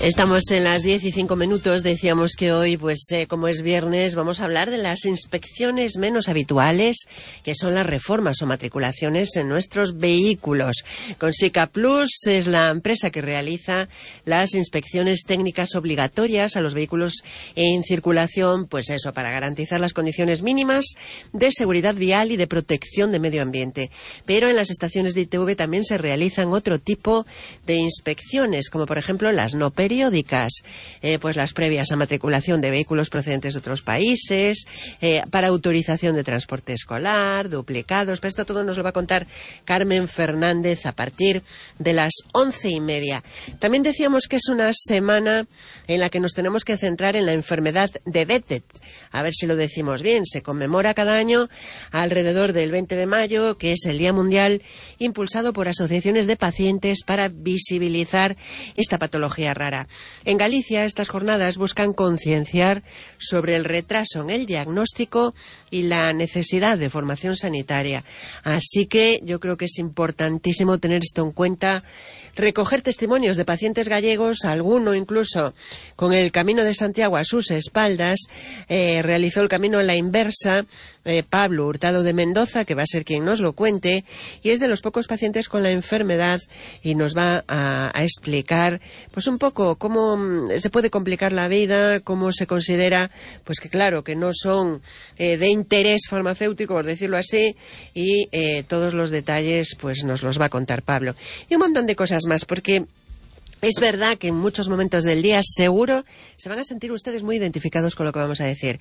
Estamos en las 10:05. Decíamos que hoy, como es viernes, vamos a hablar de las inspecciones menos habituales, que son las reformas o matriculaciones en nuestros vehículos. Consica Plus es la empresa que realiza las inspecciones técnicas obligatorias a los vehículos en circulación, para garantizar las condiciones mínimas de seguridad vial y de protección de medio ambiente. Pero en las estaciones de ITV también se realizan otro tipo de inspecciones, como por ejemplo las no periódicas, las previas a matriculación de vehículos procedentes de otros países, para autorización de transporte escolar, duplicados. Pero esto todo nos lo va a contar Carmen Fernández a partir de las 11:30. También decíamos que es una semana en la que nos tenemos que centrar en la enfermedad de Behçet. A ver si lo decimos bien. Se conmemora cada año alrededor del 20 de mayo, que es el Día Mundial impulsado por asociaciones de pacientes para visibilizar esta patología rara. En Galicia, estas jornadas buscan concienciar sobre el retraso en el diagnóstico y la necesidad de formación sanitaria. Así que yo creo que es importantísimo tener esto en cuenta, recoger testimonios de pacientes gallegos, alguno incluso con el Camino de Santiago a sus espaldas. Realizó el camino a la inversa Pablo Hurtado de Mendoza, que va a ser quien nos lo cuente, y es de los pocos pacientes con la enfermedad y nos va a explicar un poco cómo se puede complicar la vida, cómo se considera que claro, que no son de interés farmacéutico, por decirlo así, y todos los detalles nos los va a contar Pablo. Y un montón de cosas más, porque es verdad que en muchos momentos del día seguro se van a sentir ustedes muy identificados con lo que vamos a decir.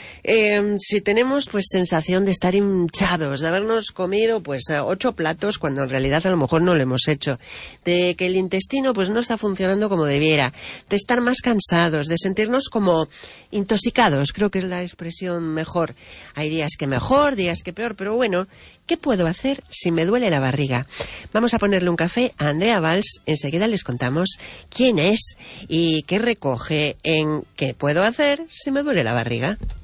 Si tenemos sensación de estar hinchados, de habernos comido 8 platos cuando en realidad a lo mejor no lo hemos hecho, de que el intestino no está funcionando como debiera, de estar más cansados, de sentirnos como intoxicados, creo que es la expresión mejor. Hay días que mejor, días que peor, pero bueno, ¿qué puedo hacer si me duele la barriga? Vamos a ponerle un café a Andrea Valls, enseguida les contamos quién es y qué recoge en ¿qué puedo hacer si me duele la barriga?